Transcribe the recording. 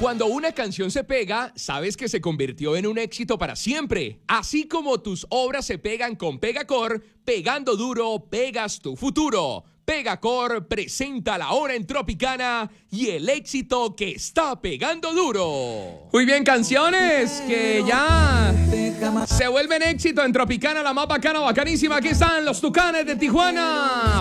Cuando una canción se pega, sabes que se convirtió en un éxito para siempre. Así como tus obras se pegan con Pegacor, pegando duro, pegas tu futuro. Pegacor presenta la hora en Tropicana y el éxito que está pegando duro. Muy bien, canciones que ya se vuelven éxito en Tropicana, la más bacana, bacanísima. Aquí están los Tucanes de Tijuana.